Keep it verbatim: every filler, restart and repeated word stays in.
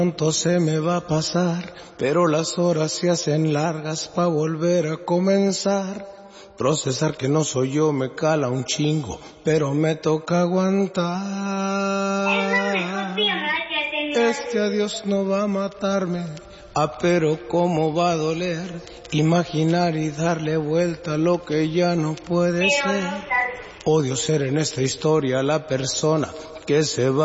Pronto se me va a pasar, pero las horas se hacen largas pa' volver a comenzar. Procesar que no soy yo me cala un chingo, pero me toca aguantar. Este adiós no va a matarme, ah, pero cómo va a doler. Imaginar y darle vuelta a lo que ya no puede ser. Odio ser en esta historia la persona que se va.